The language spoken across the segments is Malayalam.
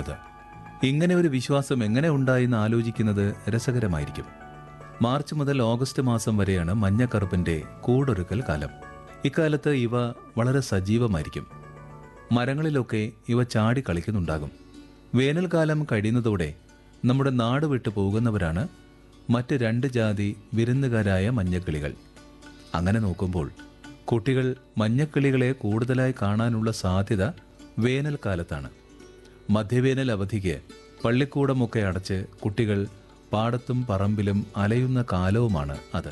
എന്നുള്ളത്. ഇങ്ങനെ ഒരു വിശ്വാസം എങ്ങനെ ഉണ്ടായെന്ന് ആലോചിക്കുന്നത് രസകരമായിരിക്കും. മാർച്ച് മുതൽ ഓഗസ്റ്റ് മാസം വരെയാണ് മഞ്ഞക്കറുപ്പിന്റെ കൂടൊരുക്കൽ കാലം. ഇക്കാലത്ത് ഇവ വളരെ സജീവമായിരിക്കും. മരങ്ങളിലൊക്കെ ഇവ ചാടി കളിക്കുന്നുണ്ടാകും. വേനൽക്കാലം കഴിയുന്നതോടെ നമ്മുടെ നാട് വിട്ടു പോകുന്നവരാണ് മറ്റ് 2 ജാതി വിരുന്നുകാരായ മഞ്ഞക്കിളികൾ. അങ്ങനെ നോക്കുമ്പോൾ കുട്ടികൾ മഞ്ഞക്കിളികളെ കൂടുതലായി കാണാനുള്ള സാധ്യത വേനൽക്കാലത്താണ്. മധ്യവേനൽ അവധിക്ക് പള്ളിക്കൂടമൊക്കെ അടച്ച് കുട്ടികൾ പാടത്തും പറമ്പിലും അലയുന്ന കാലവുമാണ് അത്.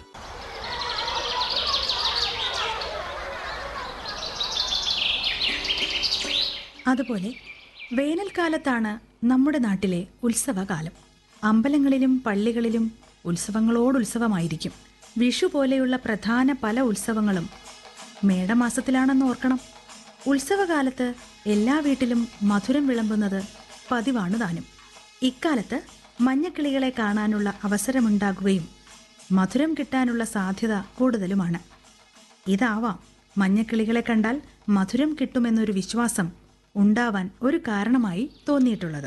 അതുപോലെ വേനൽക്കാലത്താണ് നമ്മുടെ നാട്ടിലെ ഉത്സവകാലം. അമ്പലങ്ങളിലും പള്ളികളിലും ഉത്സവങ്ങളോടുത്സവമായിരിക്കും. വിഷു പോലെയുള്ള പ്രധാന പല ഉത്സവങ്ങളും മേടമാസത്തിലാണെന്ന് ഓർക്കണം. ഉത്സവകാലത്ത് എല്ലാ വീട്ടിലും മധുരം വിളമ്പുന്നത് പതിവാണ് താനും. ഇക്കാലത്ത് മഞ്ഞക്കിളികളെ കാണാനുള്ള അവസരമുണ്ടാകുകയും മധുരം കിട്ടാനുള്ള സാധ്യത കൂടുതലുമാണ്. ഇതാവാം മഞ്ഞക്കിളികളെ കണ്ടാൽ മധുരം കിട്ടുമെന്നൊരു വിശ്വാസം ഉണ്ടാവാൻ ഒരു കാരണമായി തോന്നിയിട്ടുള്ളത്.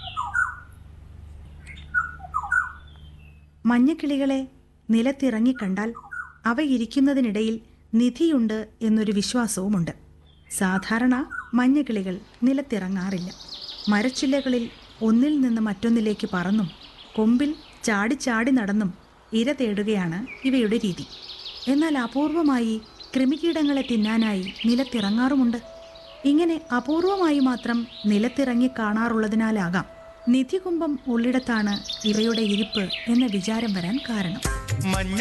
മഞ്ഞക്കിളികളെ നിലത്തിറങ്ങിക്കണ്ടാൽ അവയിരിക്കുന്നതിനിടയിൽ നിധിയുണ്ട് എന്നൊരു വിശ്വാസവുമുണ്ട്. സാധാരണ മഞ്ഞക്കിളികൾ നിലത്തിറങ്ങാറില്ല. മരച്ചില്ലകളിൽ ഒന്നിൽ നിന്ന് മറ്റൊന്നിലേക്ക് പറന്നും കൊമ്പിൽ ചാടി നടന്നും ഇര തേടുകയാണ് ഇവയുടെ രീതി. എന്നാൽ അപൂർവമായി കൃമികീടങ്ങളെ തിന്നാനായി നിലത്തിറങ്ങാറുമുണ്ട്. ഇങ്ങനെ അപൂർവമായി മാത്രം നിലത്തിറങ്ങി കാണാറുള്ളതിനാലാകാം നിധികുംഭം ഉള്ളിടത്താണ് ഇവയുടെ ഇരിപ്പ് എന്ന വിചാരം വരാൻ കാരണം.